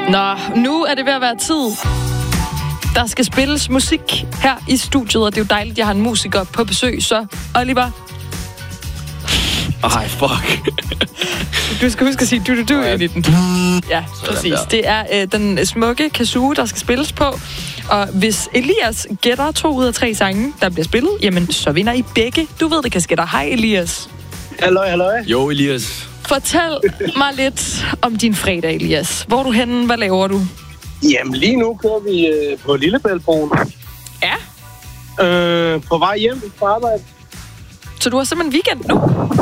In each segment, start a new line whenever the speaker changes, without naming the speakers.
Nå, nu er det ved at være tid. Der skal spilles musik her i studiet, og det er jo dejligt, at jeg har en musiker på besøg. Så, Oliver.
Ej, fuck.
Du skal huske at sige du ind i den. Ja, præcis. Det er den smukke kazoo, der skal spilles på. Og hvis Elias gætter 2 ud af 3 sange, der bliver spillet, jamen så vinder I begge. Du ved det, kasketter. Hej, Elias.
Halløj.
Jo, Elias.
Fortæl mig lidt om din fredag, Elias. Hvor er du henne? Hvad laver du?
Jamen, lige nu kører vi på Lillebæltbroen.
Ja.
På vej hjem fra arbejde.
Så du har simpelthen weekend nu?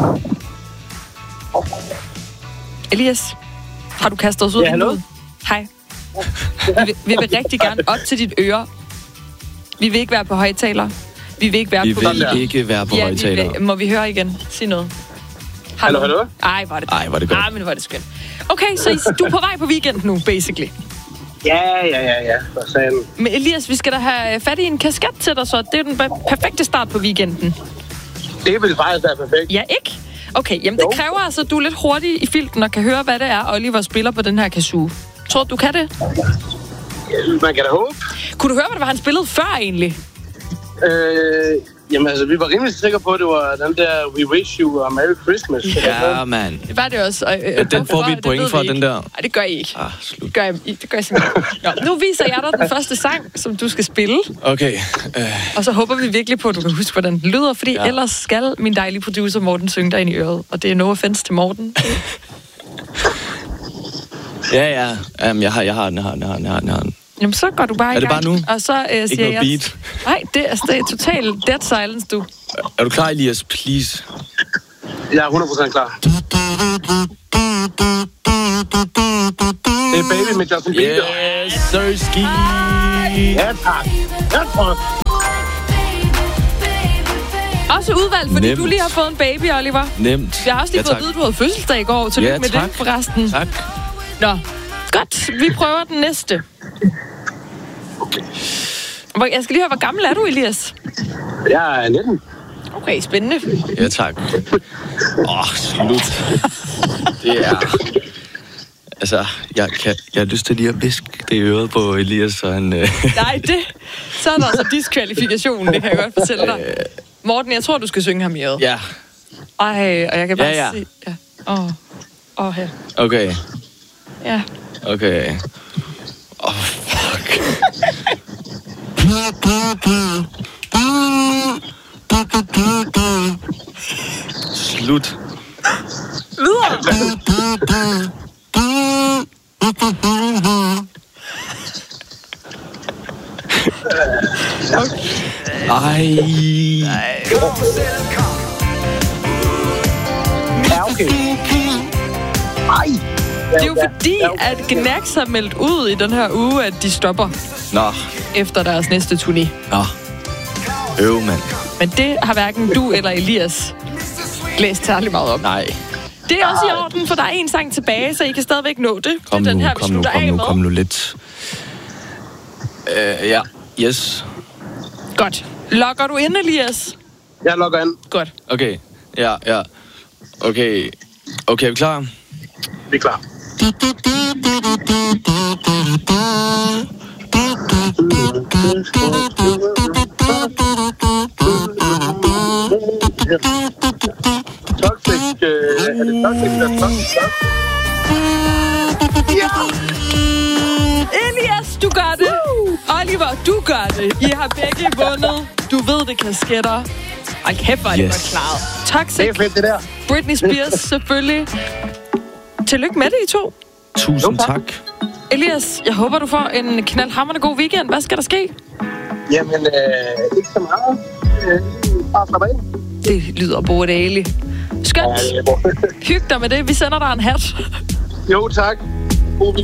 Elias, har du kastet os ud af vinduet? Hej. Vi vil rigtig gerne op til dit øre. Vi vil ikke være på højtaler. Vi vil ikke være på højtaler. Må vi høre igen? Sig noget.
Hallo?
Ej, var det
godt.
Ej, men var det skønt. Okay, så du er på vej på weekend nu, basically.
Ja.
Men Elias, vi skal da have fat i en kasket til dig, så det er den perfekte start på weekenden.
Det vil faktisk være perfekt.
Ja, ikke? Okay, jamen det kræver altså, at du er lidt hurtig i filten og kan høre, hvad det er, Oliver spiller på den her kazoo. Tror du kan det?
Man kan da håbe.
Kunne du høre, hvad det var, han spillede før egentlig?
Jamen altså, vi var rimelig sikre på, at det var den der We Wish You a Merry Christmas.
Ja, mand.
Det var det også.
Den får vi et point for, den der.
Nej, det gør I ikke.
Slut.
Det gør jeg simpelthen. Nu viser jeg dig den første sang, som du skal spille.
Okay.
Og så håber vi virkelig på, at du kan huske, hvordan den lyder, fordi ellers skal min dejlige producer Morten synge dig ind i øret. Og det er no offense til Morten.
Ja. Jeg har den.
Jamen, så går du bare i gang.
Er det bare nu?
Og så siger jeg...
beat?
Nej, det er total dead silence, du.
Er du klar, Elias? Please.
Jeg er 100% klar. Det er Baby med Justin Bieber.
Yes, sirski.
Ja, tak.
Også udvalgt, fordi
Nemt.
du lige har fået en baby, Oliver.
Nemt.
Jeg har også lige fået at vide, at du havde fødselsdag i går. Tillykke med det, forresten.
Tak.
Nå, godt. Vi prøver den næste. Jeg skal lige høre, hvor gammel er du, Elias?
Jeg er 19.
Okay, spændende.
Ja, tak. Slut. Det er... Altså, jeg har lyst til lige at viske det i øret på Elias, så han...
Nej, så er der altså diskvalifikationen, det kan jeg godt fortælle dig. Morten, jeg tror, du skal synge ham i øret.
Ja.
Ej, og jeg kan bare se... Ja. Her.
Okay.
Ja.
Okay. Fuck. Slut.
Videre!
Ej.
Ja, okay. Ej.
Det er jo fordi, at Gnax har meldt ud i den her uge, at de stopper efter deres næste turné.
Mand.
Men det har hverken du eller Elias læst særlig meget om.
Nej.
Det er også i orden, for der er en sang tilbage, så I kan stadigvæk nå det.
Kom
det er den her, vi slutter af med.
Kom nu lidt. Ja. Yes.
Godt. Logger du ind, Elias?
Jeg logger ind.
Godt.
Okay. Ja. Okay, er vi klar?
Vi er klar. Toxic, er det Toxic, der er Toxic? Ja!
Elias, du gør det. Oliver, du gør det. I har begge vundet. Du ved det, kasketter. Ej, kæft, hvor er det godt klaret. Toxic.
Det er fedt, det der.
Britney Spears, selvfølgelig. Tillykke med det, I to.
Tusind tak.
Elias, jeg håber, du får en knaldhamrende god weekend. Hvad skal der ske?
Jamen, ikke så meget. Bare slap af.
Det lyder bordeligt. Skønt. Hyg dig med det. Vi sender dig en hat.
Jo, tak. God weekend.